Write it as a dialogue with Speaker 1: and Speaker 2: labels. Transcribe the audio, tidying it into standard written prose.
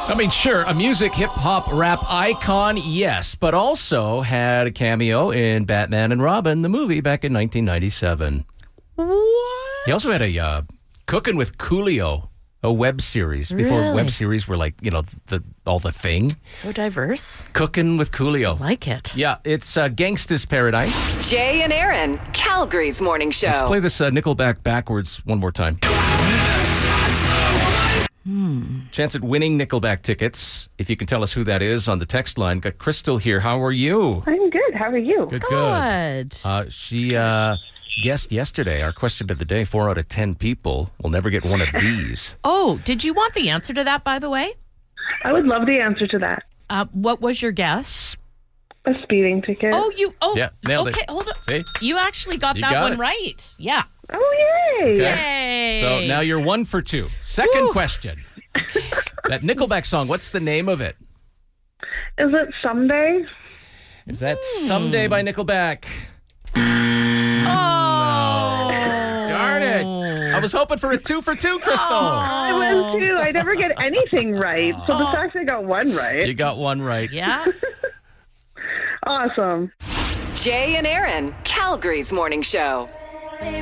Speaker 1: I mean, sure, a music, hip-hop, rap icon, yes, but also had a cameo in Batman and Robin, the movie, back in 1997.
Speaker 2: What?
Speaker 1: He also had a Cooking with Coolio, a web series, before
Speaker 2: Really?
Speaker 1: web series were like, all the thing.
Speaker 2: So diverse.
Speaker 1: Cooking with Coolio.
Speaker 2: Like it.
Speaker 1: Yeah, it's Gangsta's Paradise.
Speaker 3: Jay and Aaron, Calgary's morning show.
Speaker 1: Let's play this Nickelback backwards one more time. Chance at winning Nickelback tickets. If you can tell us who that is on the text line. Got Crystal here. How are you?
Speaker 4: I'm good. How are you?
Speaker 1: Good. She guessed yesterday our question of the day. 4 out of 10 people will never get one of these.
Speaker 2: Oh, did you want the answer to that, by the way?
Speaker 4: I would love the answer to that.
Speaker 2: What was your guess?
Speaker 4: A speeding ticket.
Speaker 1: Yeah, nailed it.
Speaker 2: Okay, hold on.
Speaker 1: See?
Speaker 2: You actually got
Speaker 1: You
Speaker 2: that
Speaker 1: got
Speaker 2: one
Speaker 1: it.
Speaker 4: right.
Speaker 2: Yeah.
Speaker 4: Oh, yay.
Speaker 2: Yay.
Speaker 1: So now you're 1 for 2. Second question. That Nickelback song, what's the name of it?
Speaker 4: Is it Someday?
Speaker 1: Is that Someday by Nickelback?
Speaker 2: Oh.
Speaker 1: Darn it. I was hoping for a 2 for 2, Crystal.
Speaker 4: I was too. I never get anything right. So the fact I got one right.
Speaker 1: You got one right.
Speaker 2: Yeah.
Speaker 4: Awesome.
Speaker 3: Jay and Aaron, Calgary's morning show.